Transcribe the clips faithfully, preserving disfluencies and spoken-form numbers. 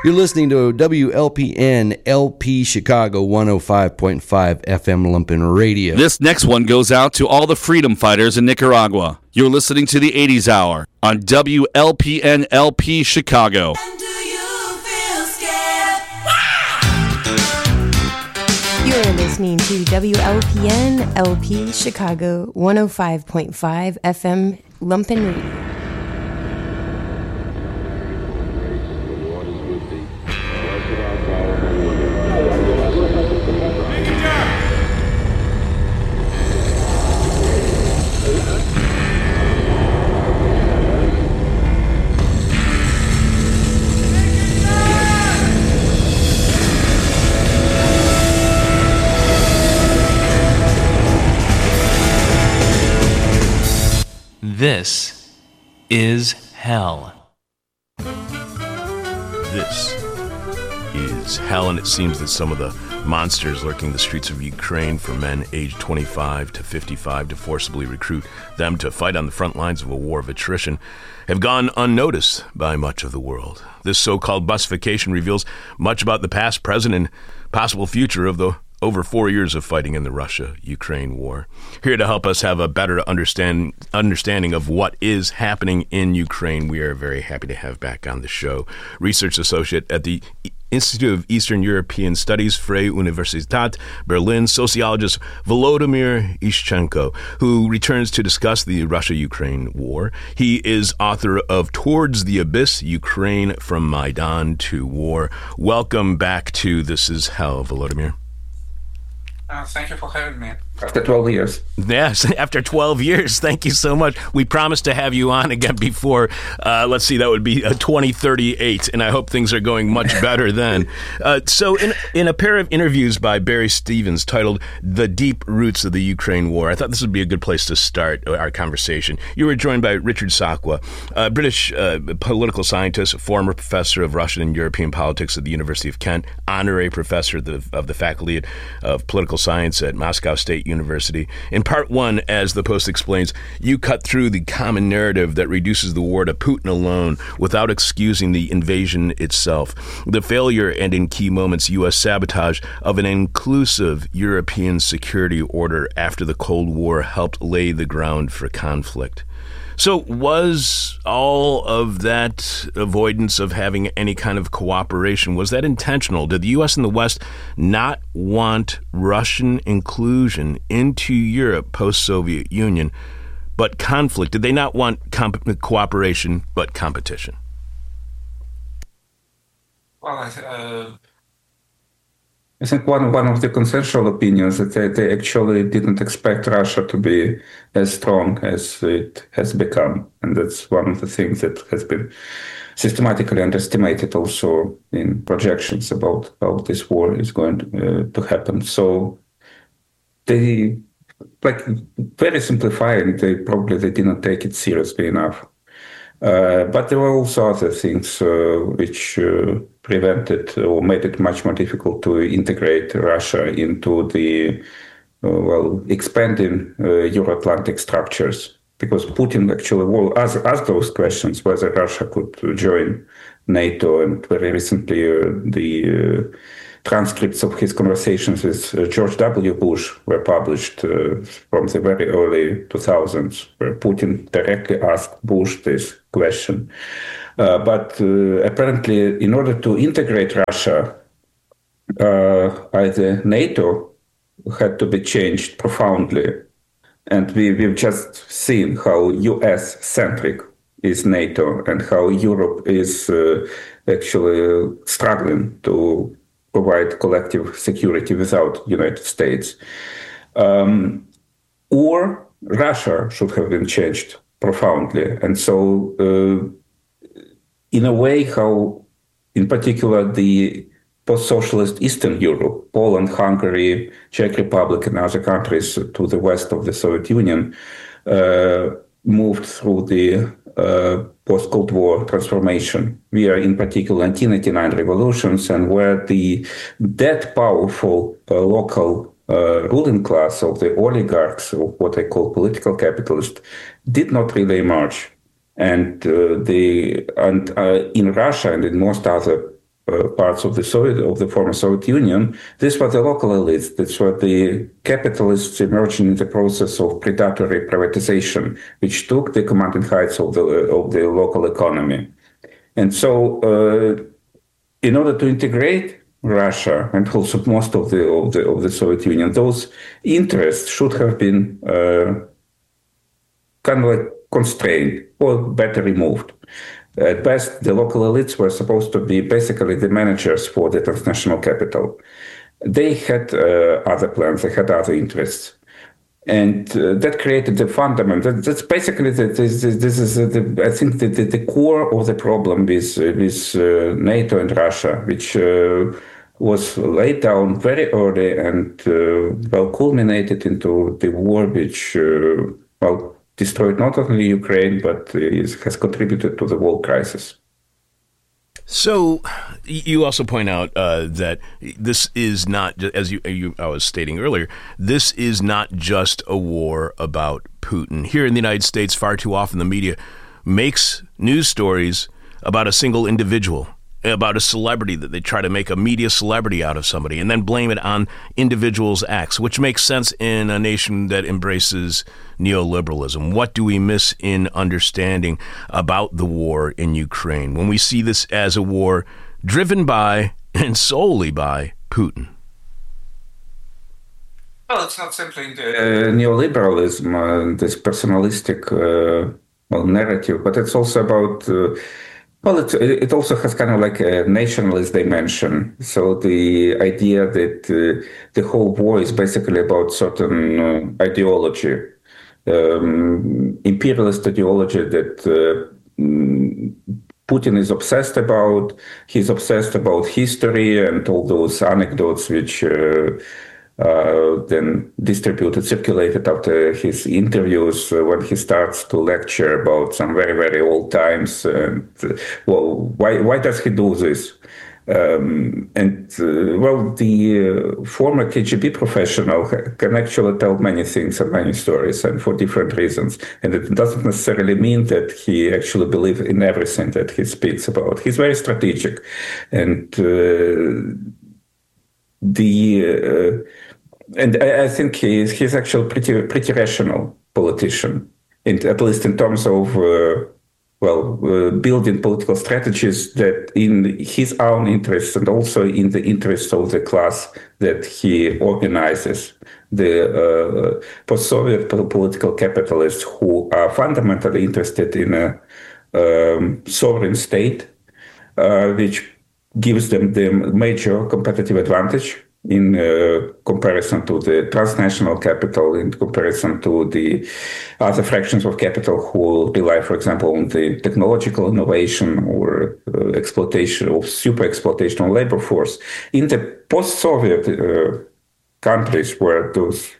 You're listening to W L P N L P Chicago one oh five point five F M Lumpen Radio. This next one goes out to all the freedom fighters in Nicaragua. You're listening to the eighties Hour on W L P N L P Chicago. And do you feel scared? You're listening to W L P N L P Chicago one oh five point five F M Lumpen Radio. This is hell. This is hell, and it seems that some of the monsters lurking the streets of Ukraine for men aged twenty-five to fifty-five to forcibly recruit them to fight on the front lines of a war of attrition have gone unnoticed by much of the world. This so-called bussification reveals much about the past, present, and possible future of the over four years of fighting in the Russia-Ukraine war. Here to help us have a better understand, understanding of what is happening in Ukraine, we are very happy to have back on the show research associate at the Institute of Eastern European Studies, Freie Universität Berlin, sociologist Volodymyr Ishchenko, who returns to discuss the Russia-Ukraine war. He is author of Towards the Abyss, Ukraine from Maidan to War. Welcome back to This Is Hell, Volodymyr. Uh, thank you for having me. After twelve years. Yes, after twelve years. Thank you so much. We promised to have you on again before, uh, let's see, that would be uh, twenty thirty-eight, and I hope things are going much better then. Uh, so in, in a pair of interviews by Barry Stevens titled The Deep Roots of the Ukraine War, I thought this would be a good place to start our conversation. You were joined by Richard Sakwa, a British uh, political scientist, former professor of Russian and European politics at the University of Kent, honorary professor of the, of the Faculty of Political Science at Moscow State University. In part one, as the Post explains, you cut through the common narrative that reduces the war to Putin alone without excusing the invasion itself, the failure and, in key moments, U S sabotage of an inclusive European security order after the Cold War helped lay the ground for conflict. So was all of that avoidance of having any kind of cooperation, was that intentional? Did the U S and the West not want Russian inclusion into Europe post-Soviet Union, but conflict? Did they not want comp- cooperation, but competition? Well, uh, I think one, one of the consensual opinions that they, they actually didn't expect Russia to be as strong as it has become. And that's one of the things that has been systematically underestimated also in projections about how this war is going to, uh, to happen. So they, like, very simplifying, they probably they didn't take it seriously enough. Uh, but there were also other things uh, which uh, prevented or made it much more difficult to integrate Russia into the, uh, well, expanding uh, Euro-Atlantic structures. Because Putin actually will ask, ask those questions, whether Russia could join NATO. And very recently, uh, the uh, transcripts of his conversations with uh, George W. Bush were published uh, from the very early two thousands, where Putin directly asked Bush this question. Uh, but uh, apparently, in order to integrate Russia, uh, either NATO had to be changed profoundly. And we, we've just seen how U S-centric is NATO and how Europe is uh, actually struggling to provide collective security without United States. Um, or Russia should have been changed profoundly. And so, uh, in a way, how, in particular, the post-socialist Eastern Europe, Poland, Hungary, Czech Republic, and other countries to the west of the Soviet Union, uh, moved through the uh, post-Cold War transformation via, in particular, nineteen eighty-nine revolutions, and where the that powerful uh, local uh, ruling class of the oligarchs, or what I call political capitalists, did not really emerge. And uh, the and uh, in Russia and in most other uh, parts of the Soviet, of the former Soviet Union, these were the local elites. These were the capitalists emerging in the process of predatory privatization, which took the commanding heights of the of the local economy. And so, uh, in order to integrate Russia and also most of the of the of the Soviet Union, those interests should have been uh, kind of like constrained or better removed. At best, the local elites were supposed to be basically the managers for the transnational capital. They had uh, other plans, they had other interests. And uh, that created the fundament. That, that's basically, the, this, this is, the, I think, the, the, the core of the problem with, with uh, NATO and Russia, which uh, was laid down very early and, uh, well, culminated into the war, which, uh, well, destroyed not only Ukraine, but is, has contributed to the world crisis. So you also point out uh, that this is not, as you, you I was stating earlier, this is not just a war about Putin. Here in the United States, far too often the media makes news stories about a single individual, about a celebrity, that they try to make a media celebrity out of somebody and then blame it on individuals' acts, which makes sense in a nation that embraces neoliberalism. What do we miss in understanding about the war in Ukraine when we see this as a war driven by and solely by Putin? Well, it's not simply the uh, neoliberalism, uh, this personalistic uh, well, narrative, but it's also about uh, Well, it, it also has kind of like a nationalist dimension. So the idea that uh, the whole war is basically about certain uh, ideology, um, imperialist ideology that uh, Putin is obsessed about. He's obsessed about history and all those anecdotes which uh, Uh, then distributed, circulated after his interviews uh, when he starts to lecture about some very, very old times. And uh, well, why why does he do this? Um, and uh, well, the uh, former K G B professional can actually tell many things and many stories, and for different reasons. And it doesn't necessarily mean that he actually believes in everything that he speaks about. He's very strategic, and uh, the uh, and I, I think he's he's actually pretty pretty rational politician, in, at least in terms of uh, well uh, building political strategies that in his own interests and also in the interests of the class that he organizes, the uh, post-Soviet political capitalists who are fundamentally interested in a um, sovereign state, uh, which gives them the major competitive advantage in uh, comparison to the transnational capital, in comparison to the other fractions of capital who rely, for example, on the technological innovation or uh, exploitation of super exploitation of labor force. In the post-Soviet uh, countries where those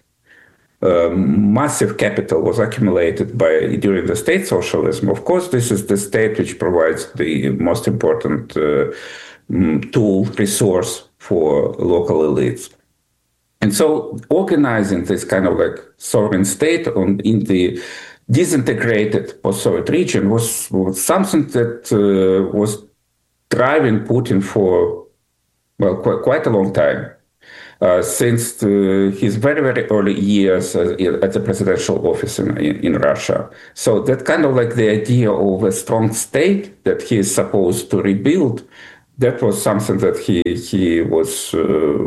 um, massive capital was accumulated by during the state socialism, of course, this is the state which provides the most important uh, tool, resource for local elites. And so organizing this kind of like sovereign state on, in the disintegrated post-Soviet region was, was something that uh, was driving Putin for, well, quite, quite a long time, uh, since uh, his very, very early years uh, at the presidential office in, in, in Russia. So that kind of like the idea of a strong state that he is supposed to rebuild, that was something that he he was uh,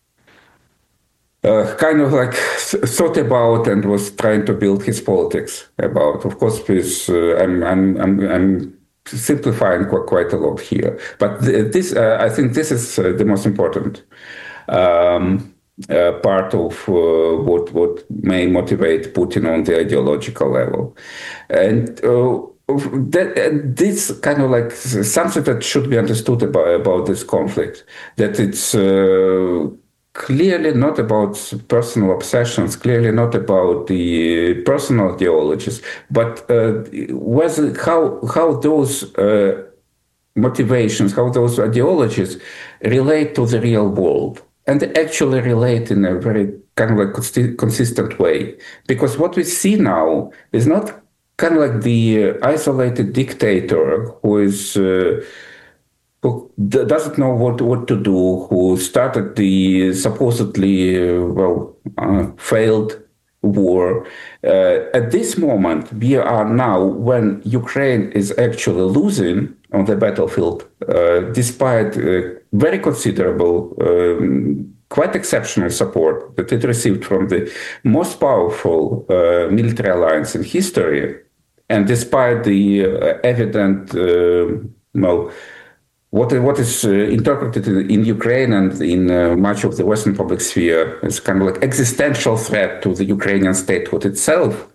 uh, kind of like thought about and was trying to build his politics about. Of course, with, uh, I'm, I'm I'm I'm simplifying quite, quite a lot here, but this uh, I think this is uh, the most important um, uh, part of uh, what what may motivate Putin on the ideological level, and. Uh, That, this kind of like something that should be understood about, about this conflict, that it's uh, clearly not about personal obsessions, clearly not about the personal ideologies, but uh, whether, how, how those uh, motivations, how those ideologies relate to the real world, and they actually relate in a very kind of like consistent way. Because what we see now is not kind of like the uh, isolated dictator who is uh, who d- doesn't know what, what to do, who started the supposedly, uh, well, uh, failed war. Uh, at this moment, we are now when Ukraine is actually losing on the battlefield, uh, despite uh, very considerable, um, quite exceptional support that it received from the most powerful uh, military alliance in history, and despite the uh, evident, uh, well, what, what is uh, interpreted in, in Ukraine and in uh, much of the Western public sphere as kind of like existential threat to the Ukrainian statehood itself.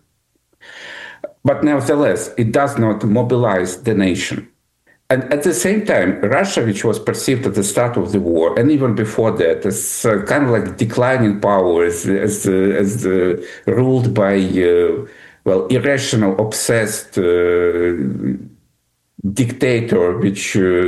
But nevertheless, it does not mobilize the nation. And at the same time, Russia, which was perceived at the start of the war, and even before that, as uh, kind of like declining power, as, as, uh, as uh, ruled by, uh, well, irrational, obsessed uh, dictator, which uh,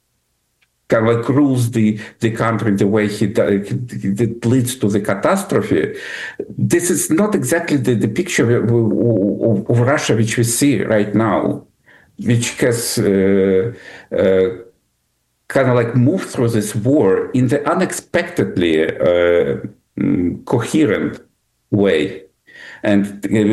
kind of like rules the, the country the way he does, it leads to the catastrophe. This is not exactly the, the picture of, of, of Russia which we see right now, which has uh, uh, kind of like moved through this war in the unexpectedly uh, coherent way, and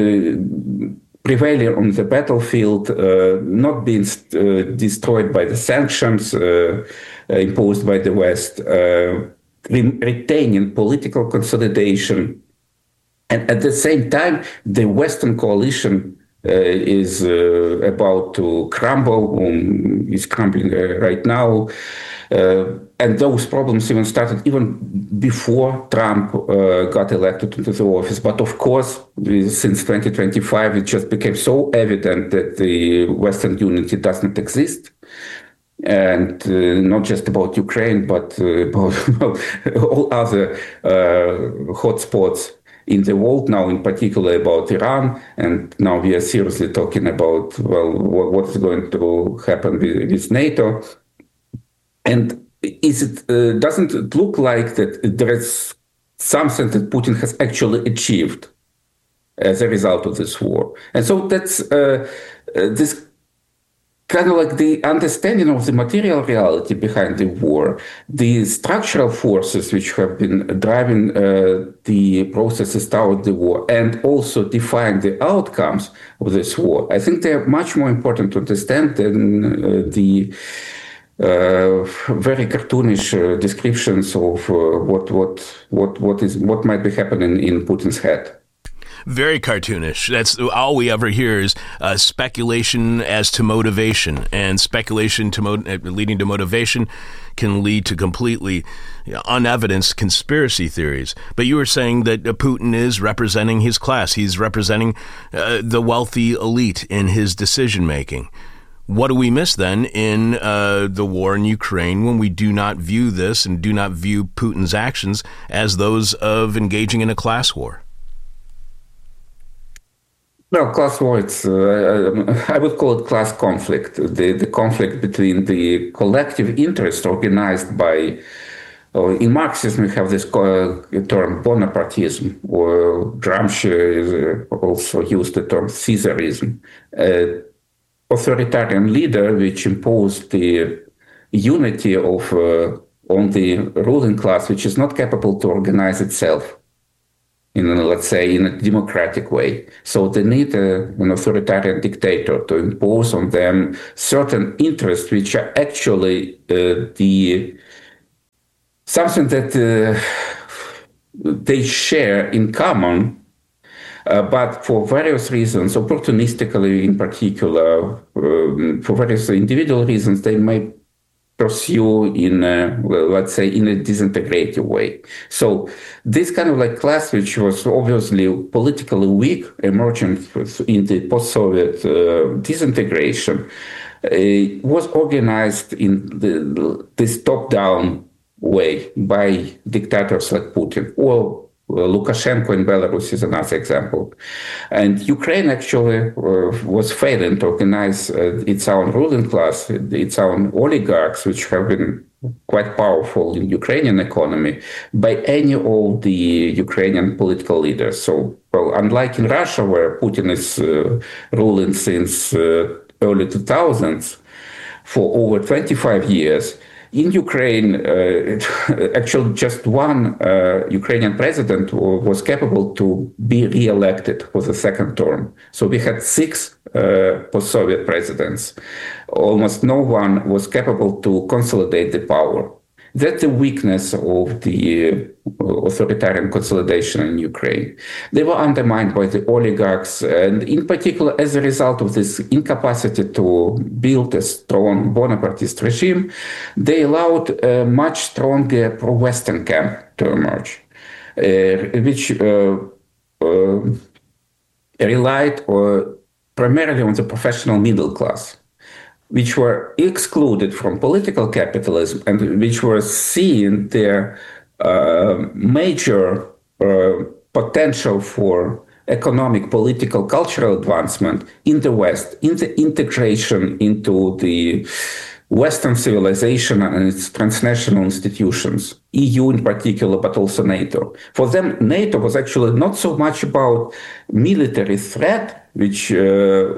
uh, prevailing on the battlefield, uh, not being uh, destroyed by the sanctions uh, imposed by the West, uh, re- retaining political consolidation, and at the same time, the Western coalition Uh, is uh, about to crumble, um, is crumbling uh, right now. Uh, and those problems even started even before Trump uh, got elected into the office. But of course, since twenty twenty-five, it just became so evident that the Western unity does not exist. And uh, not just about Ukraine, but uh, about all other uh, hotspots in the world now, in particular about Iran, and now we are seriously talking about, well, what is going to happen with, with NATO. And is it uh, doesn't it look like that there is something that Putin has actually achieved as a result of this war? And so that's uh, uh, this kind of like the understanding of the material reality behind the war, the structural forces which have been driving uh, the processes toward the war, and also define the outcomes of this war. I think they are much more important to understand than uh, the uh, very cartoonish uh, descriptions of uh, what what what what is what might be happening in Putin's head. Very cartoonish. That's all we ever hear is uh, speculation as to motivation, and speculation to mo- leading to motivation can lead to completely unevidenced conspiracy theories. But you were saying that uh, Putin is representing his class. He's representing uh, the wealthy elite in his decision making. What do we miss then in uh, the war in Ukraine when we do not view this and do not view Putin's actions as those of engaging in a class war? No, class war, it's, uh, I would call it class conflict, the, the conflict between the collective interest organized by, uh, in Marxism, we have this uh, term Bonapartism, or Gramsci uh, also used the term Caesarism, uh, authoritarian leader which imposed the unity of uh, on the ruling class, which is not capable to organize itself in, a, let's say, in a democratic way. So they need a, an authoritarian dictator to impose on them certain interests, which are actually uh, the something that uh, they share in common, uh, but for various reasons, opportunistically in particular, um, for various individual reasons, they may pursue in, a, well, let's say, in a disintegrative way. So this kind of like class, which was obviously politically weak, emerging in the post-Soviet uh, disintegration, uh, was organized in the, this top-down way by dictators like Putin, or Lukashenko in Belarus is another example. And Ukraine actually uh, was failing to organize uh, its own ruling class, its own oligarchs, which have been quite powerful in Ukrainian economy, by any of the Ukrainian political leaders. So, well, unlike in Russia, where Putin is uh, ruling since uh, early two thousands, for over twenty-five years. In Ukraine, uh, actually just one uh, Ukrainian president was capable to be re-elected for the second term. So we had six uh, post-Soviet presidents. Almost no one was capable to consolidate the power. That's the weakness of the uh, authoritarian consolidation in Ukraine. They were undermined by the oligarchs, and in particular, as a result of this incapacity to build a strong Bonapartist regime, they allowed a much stronger pro-Western camp to emerge, uh, which uh, uh, relied uh, primarily on the professional middle class, which were excluded from political capitalism and which were seeing their uh, major uh, potential for economic, political, cultural advancement in the West, in the integration into the Western civilization and its transnational institutions, E U in particular, but also NATO. For them, NATO was actually not so much about military threat, which uh,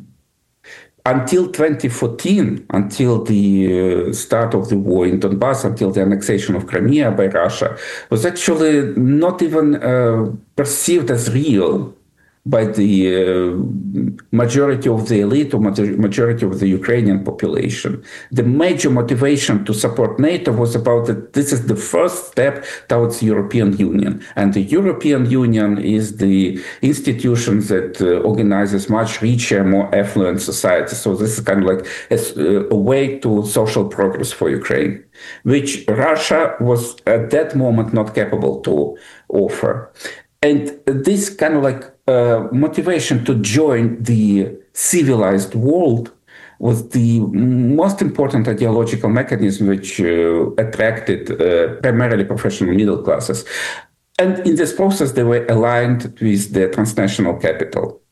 until twenty fourteen, until the uh, start of the war in Donbass, until the annexation of Crimea by Russia, was actually not even uh, perceived as real by the uh, majority of the elite or majority of the Ukrainian population. The major motivation to support NATO was about that this is the first step towards the European Union. And the European Union is the institution that uh, organizes much richer, more affluent societies. So this is kind of like a, a way to social progress for Ukraine, which Russia was at that moment not capable to offer. And this kind of like uh, motivation to join the civilized world was the most important ideological mechanism which uh, attracted uh, primarily professional middle classes. And in this process, they were aligned with the transnational capital.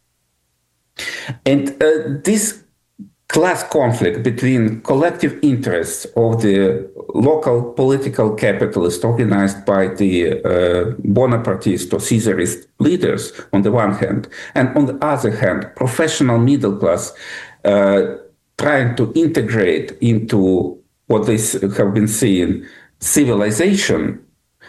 And uh, this class conflict between collective interests of the local political capitalists organized by the uh, Bonapartist or Caesarist leaders on the one hand, and on the other hand, professional middle class uh, trying to integrate into what they have been seeing civilization,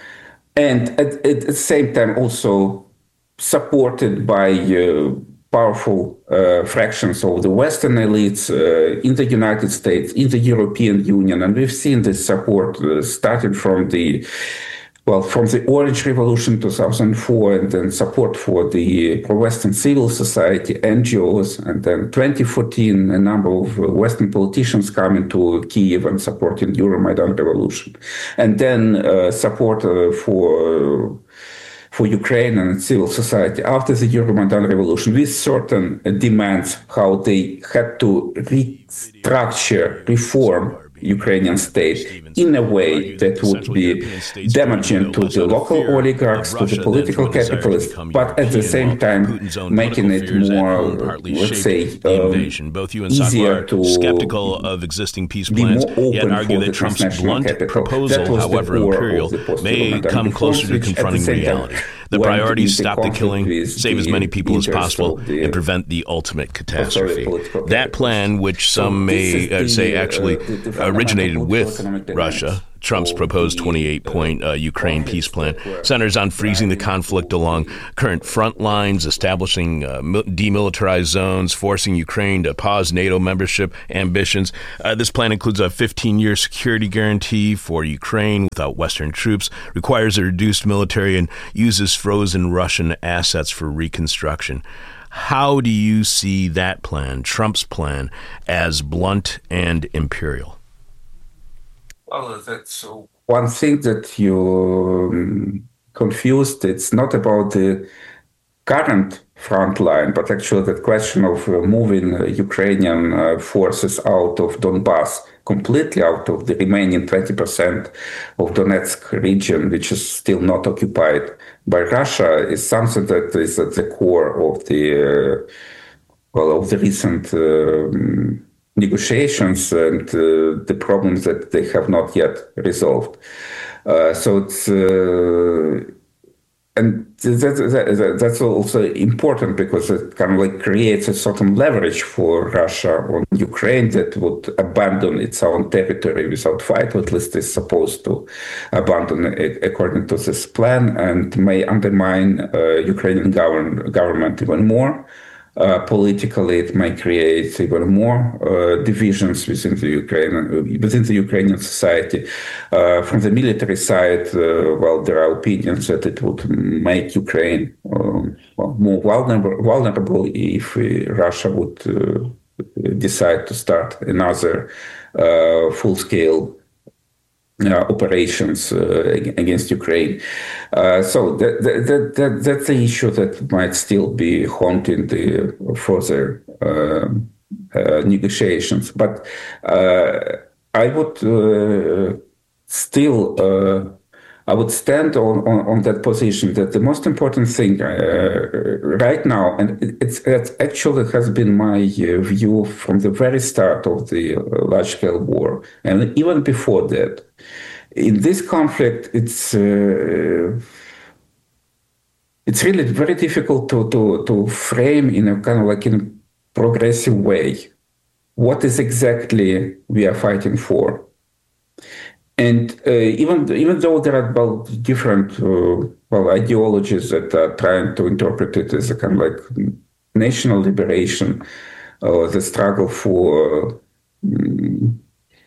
and at, at the same time also supported by uh, powerful uh, fractions of the Western elites uh, in the United States, in the European Union. And we've seen this support uh, starting from the, well, from the Orange Revolution two thousand four, and then support for the pro-Western civil society, N G Os, and then twenty fourteen, a number of Western politicians coming to Kyiv and supporting Euromaidan revolution. And then uh, support uh, for... Uh, for Ukraine and civil society after the Euromaidan revolution, with certain demands how they had to restructure, reform Ukrainian state in a way that would be damaging to the local oligarchs, to the political capitalists, but at the same time making it more, let's say, um, easier to skeptical of existing peace plans, yet argue that Trump's blunt proposal, however imperial, may come closer to confronting reality. The priorities: stop the killing, save as many people as possible, and prevent the ultimate catastrophe. That plan, which some may uh, say actually originated with Russia, Trump's proposed twenty-eight point uh, Ukraine peace plan, centers on freezing the conflict along current front lines, establishing uh, demilitarized zones, forcing Ukraine to pause NATO membership ambitions. Uh, this plan includes a fifteen-year security guarantee for Ukraine without Western troops, requires a reduced military, and uses frozen Russian assets for reconstruction. How do you see that plan, Trump's plan, as blunt and imperial? Well, that's one thing that you um, confused. It's not about the current front line, but actually the question of uh, moving uh, Ukrainian uh, forces out of Donbass, completely out of the remaining twenty percent of Donetsk region, which is still not occupied by Russia, is something that is at the core of the, uh, well, of the recent uh, negotiations and uh, the problems that they have not yet resolved. Uh, so it's, uh, and that, that, that's also important because it kind of like creates a certain leverage for Russia on Ukraine that would abandon its own territory without fight, or at least is supposed to abandon it according to this plan, and may undermine uh, Ukrainian govern, government even more. Uh, politically, it may create even more uh, divisions within the Ukrainian within the Ukrainian society. Uh, from the military side, uh, well, there are opinions that it would make Ukraine um, well, more vulnerable, vulnerable if uh, Russia would uh, decide to start another uh, full-scale Uh, operations uh, against Ukraine. Uh, so that, that, that, that's the issue that might still be haunting the further uh, uh, negotiations. But uh, I would uh, still, uh, I would stand on, on, on that position that the most important thing uh, right now, and it's, it actually has been my uh, view from the very start of the uh, large-scale war, and even before that, in this conflict, it's uh, it's really very difficult to, to, to frame in a kind of like in a progressive way what is exactly we are fighting for. And uh, even even though there are well, different uh, well ideologies that are trying to interpret it as a kind of like national liberation or the struggle for. Um,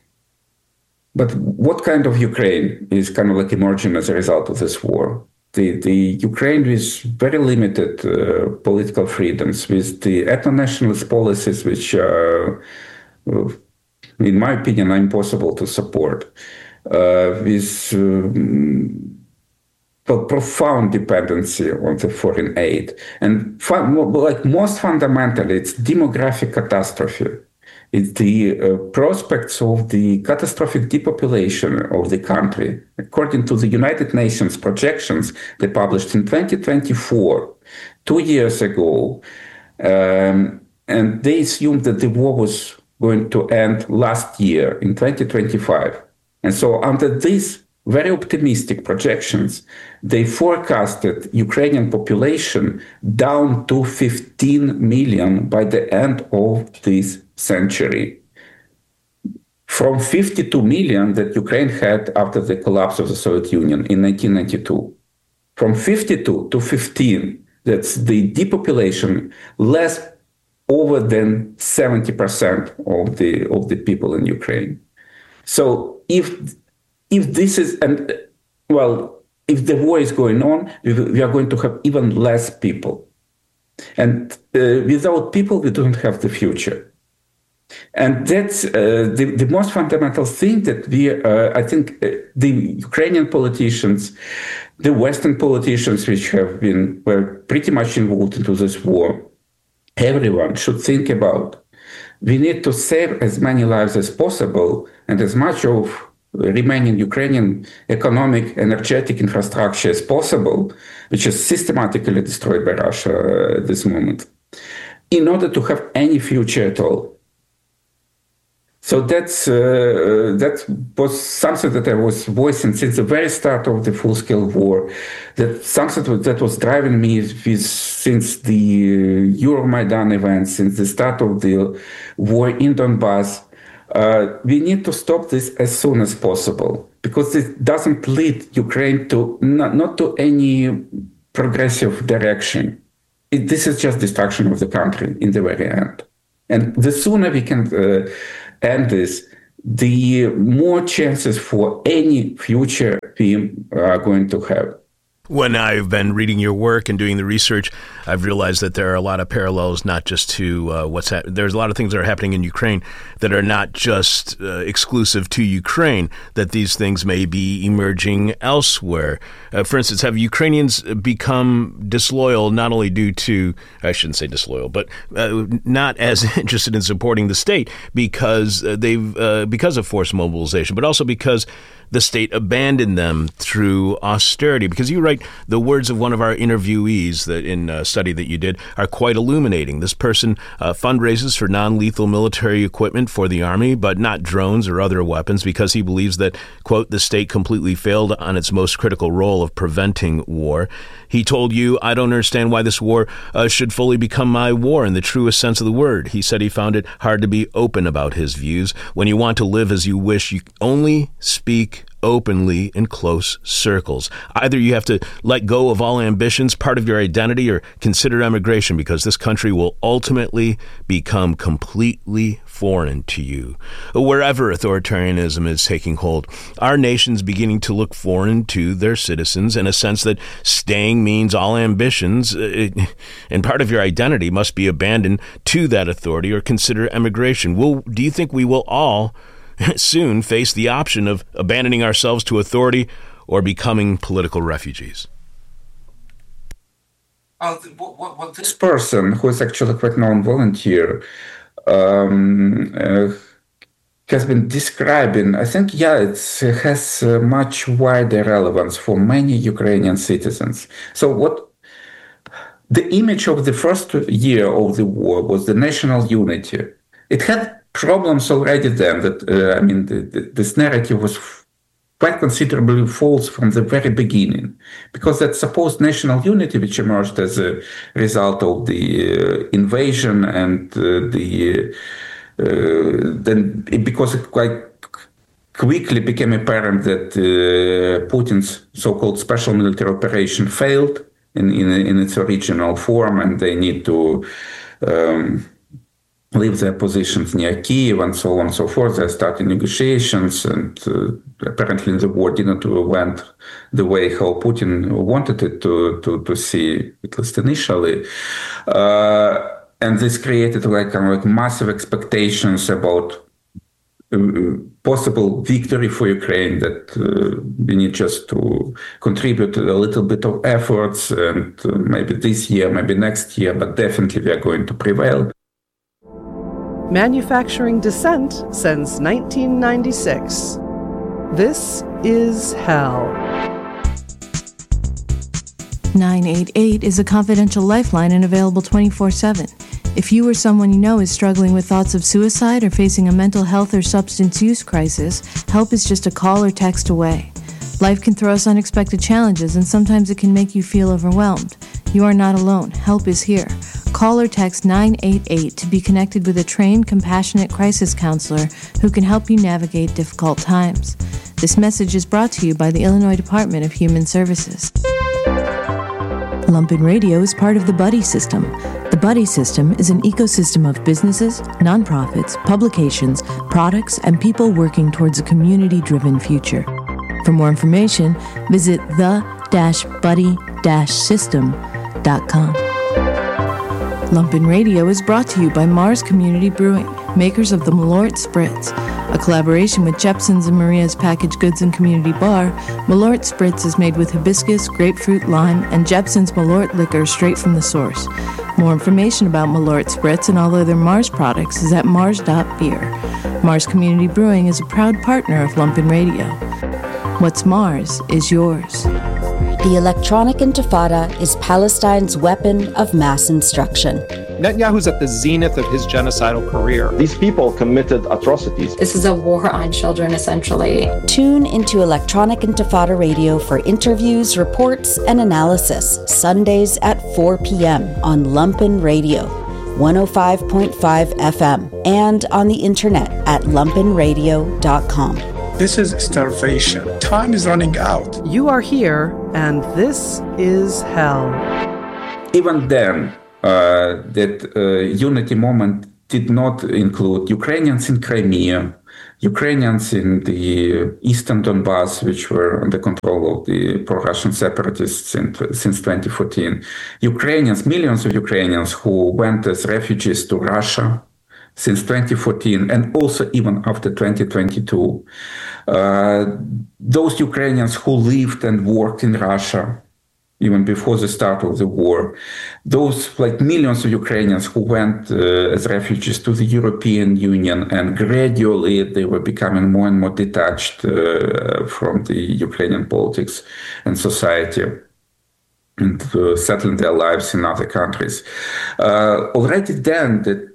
But what kind of Ukraine is kind of like emerging as a result of this war? The, the Ukraine with very limited uh, political freedoms, with the ethno-nationalist policies, which are, uh, in my opinion, are impossible to support, uh, with um, well, profound dependency on the foreign aid. And fun, like most fundamentally, it's demographic catastrophe. It's the uh, prospects of the catastrophic depopulation of the country. According to the United Nations projections they published in twenty twenty-four, two years ago, um, and they assumed that the war was going to end last year in twenty twenty-five. And so under these very optimistic projections, they forecasted Ukrainian population down to fifteen million by the end of this century, from fifty-two million that Ukraine had after the collapse of the Soviet Union in nineteen ninety-two. From fifty-two to fifteen, that's the depopulation, less over than seventy percent of the of the people in Ukraine. So if if this is, and well, if the war is going on, we are going to have even less people. And uh, without people, we don't have the future. And that's uh, the, the most fundamental thing that we, uh, I think, uh, the Ukrainian politicians, the Western politicians, which have been were pretty much involved into this war, everyone should think about. We need to save as many lives as possible and as much of remaining Ukrainian economic, energetic infrastructure as possible, which is systematically destroyed by Russia at this moment, in order to have any future at all. So that's uh, that was something that I was voicing since the very start of the full-scale war. That something that was driving me with, since the uh, Euromaidan events, since the start of the war in Donbass. Uh, we need to stop this as soon as possible because it doesn't lead Ukraine to not, not to any progressive direction. It, this is just destruction of the country in the very end. And the sooner we can uh, end this, the more chances for any future we are going to have. When I've been reading your work and doing the research, I've realized that there are a lot of parallels, not just to uh, what's happening. There's a lot of things that are happening in Ukraine that are not just uh, exclusive to Ukraine, that these things may be emerging elsewhere. Uh, for instance, have Ukrainians become disloyal not only due to, I shouldn't say disloyal, but uh, not as interested in supporting the state because uh, they've uh, because of forced mobilization, but also because the state abandoned them through austerity? Because you write fact, the words of one of our interviewees that in a study that you did are quite illuminating. This person uh, fundraises for non-lethal military equipment for the Army, but not drones or other weapons, because he believes that, quote, the state completely failed on its most critical role of preventing war. He told you, I don't understand why this war uh, should fully become my war in the truest sense of the word. He said he found it hard to be open about his views. When you want to live as you wish, you only speak openly in close circles. Either you have to let go of all ambitions, part of your identity, or consider emigration, because this country will ultimately become completely foreign to you. Wherever authoritarianism is taking hold, our nation's beginning to look foreign to their citizens in a sense that staying means all ambitions and part of your identity must be abandoned to that authority or consider emigration. Will, do you think we will all soon face the option of abandoning ourselves to authority or becoming political refugees? Uh, what, what, what this person, who is actually quite known volunteer, um, uh, has been describing, I think, yeah, it's, it has uh, much wider relevance for many Ukrainian citizens. So what the image of the first year of the war was the national unity. It had problems already then. That uh, I mean, the, the, this narrative was f- quite considerably false from the very beginning, because that supposed national unity, which emerged as a result of the uh, invasion and uh, the uh, then it, because it quite quickly became apparent that uh, Putin's so-called special military operation failed in in, in its original form, and they need to Um, leave their positions near Kiev and so on and so forth. They started negotiations, and uh, apparently the war didn't went the way how Putin wanted it to, to, to see, at least initially. Uh, and this created like, kind of like massive expectations about uh, possible victory for Ukraine, that uh, we need just to contribute a little bit of efforts, and uh, maybe this year, maybe next year, but definitely we are going to prevail. Manufacturing dissent since nineteen ninety-six. This is hell. nine eight eight is a confidential lifeline and available twenty-four seven. If you or someone you know is struggling with thoughts of suicide or facing a mental health or substance use crisis, help is just a call or text away. Life can throw us unexpected challenges, and sometimes it can make you feel overwhelmed. You are not alone. Help is here. Call or text nine eight eight to be connected with a trained, compassionate crisis counselor who can help you navigate difficult times. This message is brought to you by the Illinois Department of Human Services. Lumpen Radio is part of the Buddy System. The Buddy System is an ecosystem of businesses, nonprofits, publications, products, and people working towards a community-driven future. For more information, visit the buddy system dot com. Lumpen Radio is brought to you by Mars Community Brewing, makers of the Malort Spritz. A collaboration with Jepson's and Maria's Packaged Goods and Community Bar, Malort Spritz is made with hibiscus, grapefruit, lime, and Jepson's Malort liquor straight from the source. More information about Malort Spritz and all other Mars products is at mars dot beer. Mars Community Brewing is a proud partner of Lumpen Radio. What's Mars is yours. The electronic intifada is Palestine's weapon of mass instruction. Netanyahu's at the zenith of his genocidal career. These people committed atrocities. This is a war on children, essentially. Tune into Electronic Intifada Radio for interviews, reports, and analysis, Sundays at four p.m. on Lumpen Radio, one oh five point five F M, and on the internet at lumpen radio dot com. This is starvation. Time is running out. You are here, and this is hell. Even then, uh, that uh, unity moment did not include Ukrainians in Crimea, Ukrainians in the eastern Donbass, which were under control of the pro-Russian separatists in, since twenty fourteen, Ukrainians, millions of Ukrainians who went as refugees to Russia since twenty fourteen, and also even after twenty twenty-two. Uh, those Ukrainians who lived and worked in Russia even before the start of the war, those like millions of Ukrainians who went uh, as refugees to the European Union, and gradually they were becoming more and more detached uh, from the Ukrainian politics and society. and uh, settling their lives in other countries. Uh, already then, that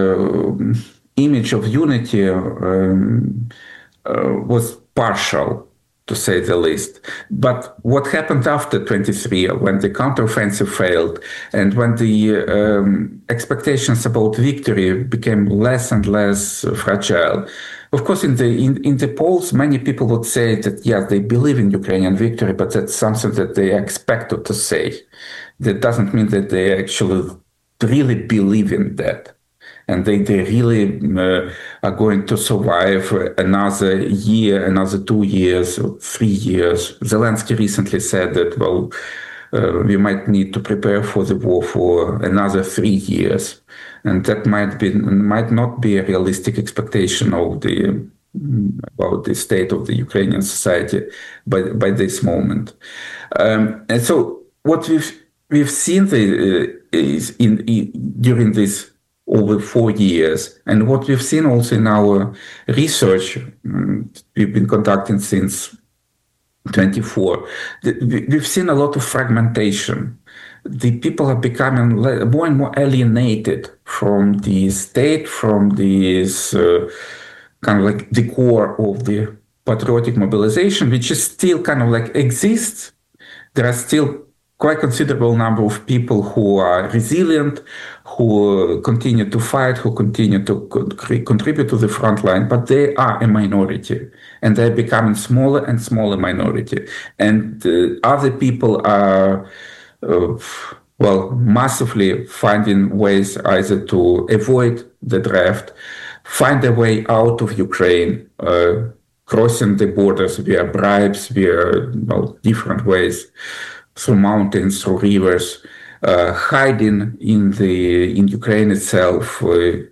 uh, image of unity um, uh, was partial, to say the least. But what happened after twenty-three, when the counteroffensive failed, and when the um, expectations about victory became less and less fragile, of course, in the in, in the polls, many people would say that, yes, they believe in Ukrainian victory, but that's something that they expected to say. That doesn't mean that they actually really believe in that. And they, they really uh, are going to survive another year, another two years, or three years. Zelensky recently said that, well, uh, we might need to prepare for the war for another three years. And that might be might not be a realistic expectation of the about the state of the Ukrainian society by by this moment. Um, and so what we've we've seen the, uh, is in, in during this over four years, and what we've seen also in our research um, we've been conducting since twenty-four, we've seen a lot of fragmentation. The people are becoming more and more alienated from the state, from this uh, kind of like the core of the patriotic mobilization, which is still kind of like exists. There are still quite considerable number of people who are resilient, who continue to fight, who continue to contribute to the front line, but they are a minority, and they're becoming smaller and smaller minority. And uh, other people are Uh, well, massively finding ways either to avoid the draft, find a way out of Ukraine, uh, crossing the borders via bribes, via well, different ways, through mountains, through rivers, uh, hiding in the in Ukraine itself, uh,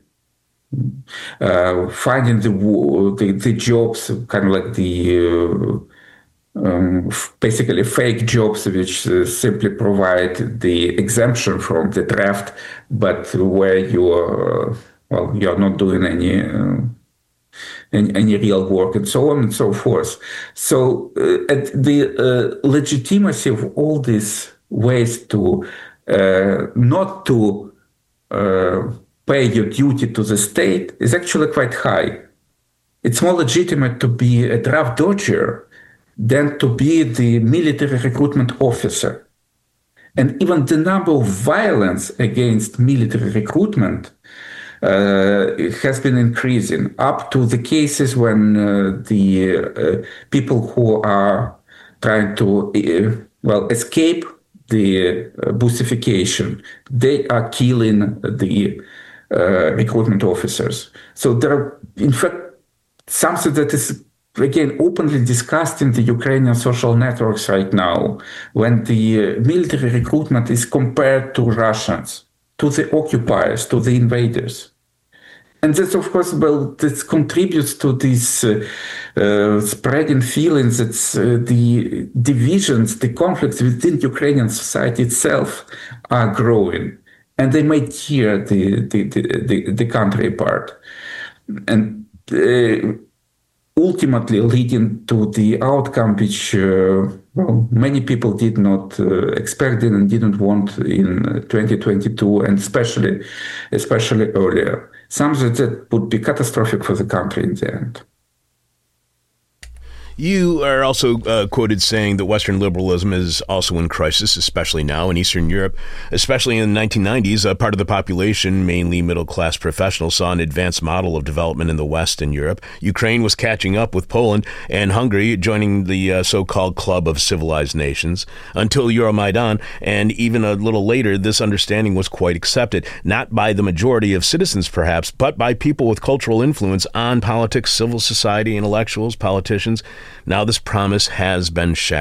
uh, finding the, the the jobs, kind of like the uh, Um, basically fake jobs which uh, simply provide the exemption from the draft, but where you are, well, you are not doing any, uh, any, any real work, and so on and so forth. So uh, the uh, legitimacy of all these ways to uh, not to uh, pay your duty to the state is actually quite high. It's more legitimate to be a draft dodger than to be the military recruitment officer. And even the number of violence against military recruitment uh, has been increasing, up to the cases when uh, the uh, people who are trying to, uh, well, escape the uh, Bussification, they are killing the uh, recruitment officers. So there are, in fact, something that is again openly discussed in the Ukrainian social networks right now, when the uh, military recruitment is compared to Russians, to the occupiers, to the invaders. And that's, of course, well, this contributes to this uh, uh, spreading feelings that uh, the divisions, the conflicts within Ukrainian society itself are growing, and they may tear the, the, the, the, the country apart. And uh, ultimately leading to the outcome which uh, well, many people did not uh, expect and didn't want in twenty twenty-two, and especially especially earlier. Something that would be catastrophic for the country in the end. You are also uh, quoted saying that Western liberalism is also in crisis, especially now in Eastern Europe. Especially in the nineteen nineties, a part of the population, mainly middle-class professionals, saw an advanced model of development in the West in Europe. Ukraine was catching up with Poland, and Hungary joining the uh, so-called Club of Civilized Nations. Until Euromaidan, and even a little later, this understanding was quite accepted, not by the majority of citizens perhaps, but by people with cultural influence on politics, civil society, intellectuals, politicians. Now this promise has been shattered.